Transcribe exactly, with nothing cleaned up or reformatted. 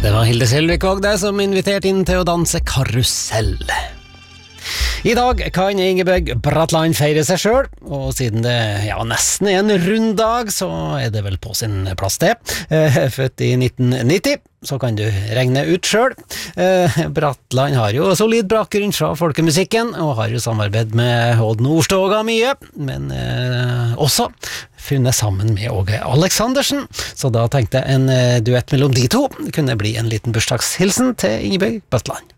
Det var Hilde Selvik det som inviterte inn til å danse karusell. I dag kan Ingebjørg Bratland feire seg selv, og siden det ja, nesten er en runddag, så er det vel på sin plass det. Eh, født i nitten nitti, så kan du regne ut selv. Eh, Bratland har jo solid bakgrunn fra folkemusikken, og har jo samarbeid med Odd Nordstoga mye, men eh, også funnet sammen med Åge Aleksandersen, så da tenkte jeg en eh, duett mellom de to kunne bli en liten bursdagshilsen til Ingebjørg Bratland.